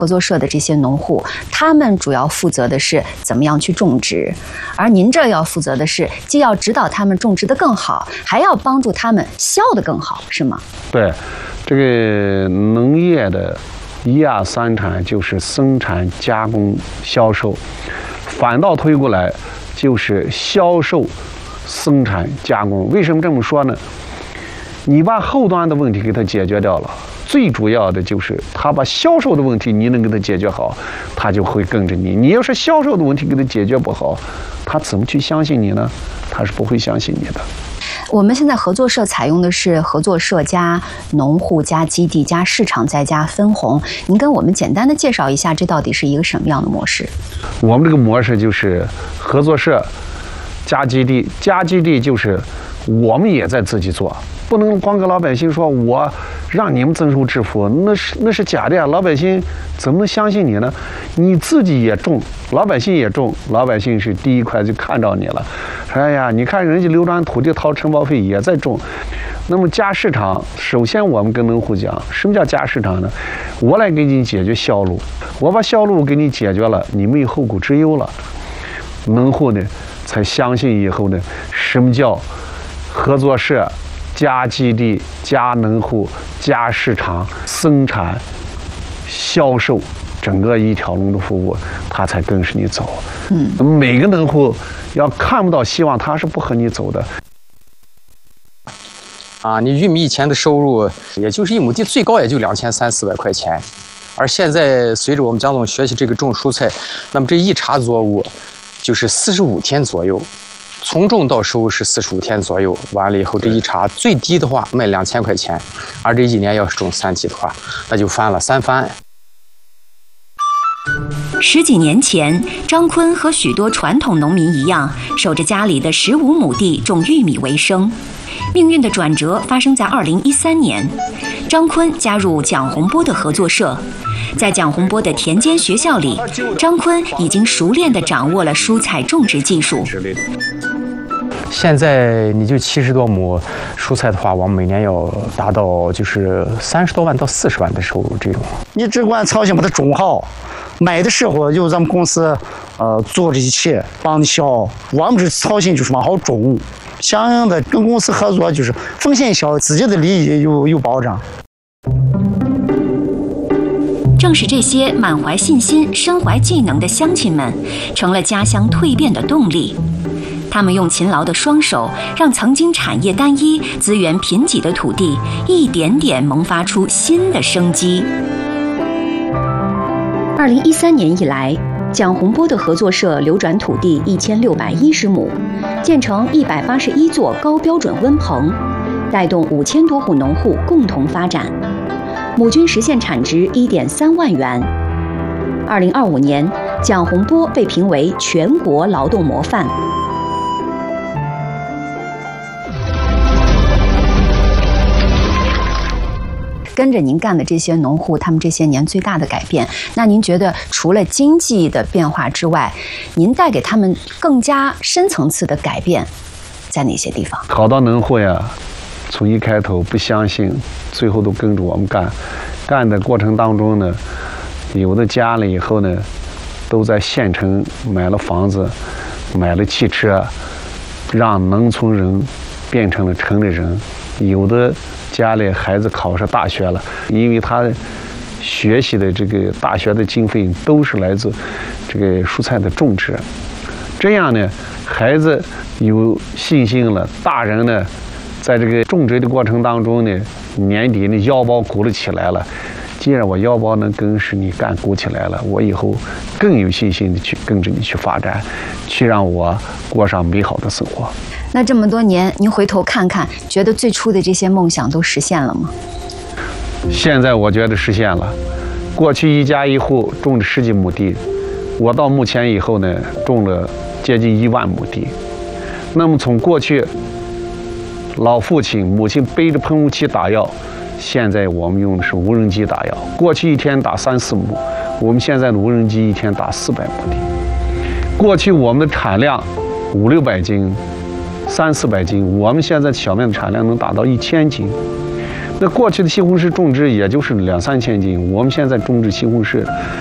合作社的这些农户，他们主要负责的是怎么样去种植，而您这要负责的是既要指导他们种植得更好，还要帮助他们销得更好，是吗？ 对，这个农业的一二三产就是生产、加工、销售，反倒推过来就是销售、生产、加工。为什么这么说呢？你把后端的问题给它解决掉了，最主要的就是他把销售的问题你能给他解决好，他就会跟着你。你要是销售的问题给他解决不好，他怎么去相信你呢？他是不会相信你的。 我们现在合作社采用的是合作社加农户加基地加市场再加分红，您跟我们简单的介绍一下，这到底是一个什么样的模式？ 我们这个模式就是合作社加基地，加基地就是我们也在自己做，不能光跟老百姓说我让你们增收致富，那是假的呀！老百姓怎么能相信你呢？你自己也种，老百姓也种，老百姓是第一块就看到你了。哎呀，你看人家流转土地掏承包费也在种。那么加市场，首先我们跟农户讲，什么叫加市场呢？我来给你解决销路，我把销路给你解决了，你没有后顾之忧了。农户呢才相信以后呢，什么叫合作社加基地加农户加市场生产销售，整个一条龙的服务，他才跟着你走。每个农户要看不到希望，他是不和你走的。 你玉米以前的收入也就是1亩地最高也就2300-400块钱，而现在随着我们江总学习这个种蔬菜，那么这一茬作物就是45天左右，从种到收是45天左右，完了以后这一茬最低的话卖2000块钱，而这一年要是种3季的话，那就翻了3番。 10几年前，张坤和许多传统农民一样，守着家里的15亩地种玉米为生。命运的转折发生在2013年，张坤加入蒋洪波的合作社。在蒋洪波的田间学校里，张坤已经熟练地掌握了蔬菜种植技术。 现在你就70多亩蔬菜的话，我们每年要达到就是30多万到40万的收入这种。 你只管操心把它种好，买的时候由咱们公司做这一切帮你销，我们这操心就是往好种，相应的跟公司合作就是风险小，自己的利益有保障。 正是这些满怀信心、身怀技能的乡亲们，成了家乡蜕变的动力。他们用勤劳的双手，让曾经产业单一、资源贫瘠的土地，一点点萌发出新的生机。 2013年以来，蒋洪波的合作社流转土地1610亩，建成181座高标准温棚，带动5000多户农户共同发展，亩均实现产值1.3万元。2025年，蒋洪波被评为全国劳动模范。跟着您干的这些农户，他们这些年最大的改变，那您觉得除了经济的变化之外，您带给他们更加深层次的改变在哪些地方？ 好多农户呀，从一开头不相信，最后都跟着我们干。干的过程当中呢，有的家了以后呢，都在县城买了房子，买了汽车，让农村人变成了城里人。有的家里孩子考上大学了，因为他学习的这个大学的经费都是来自这个蔬菜的种植。这样呢，孩子有信心了，大人呢，在这个种植的过程当中呢，年底呢腰包鼓了起来了。既然我腰包能跟着你干鼓起来了，我以后更有信心的去跟着你去发展，去让我过上美好的生活。 那这么多年，您回头看看，觉得最初的这些梦想都实现了吗？ 现在我觉得实现了。过去一家一户种了10几亩地，我到目前以后呢，种了接近1万亩地。那么从过去老父亲、母亲背着喷雾器打药，现在我们用的是无人机打药。过去一天打3、4亩，我们现在的无人机一天打400亩地。过去我们的产量500、600斤。300、400斤，我们现在小麦的产量能达到1000斤。 那过去的西红柿种植也就是2、3千斤，我们现在种植西红柿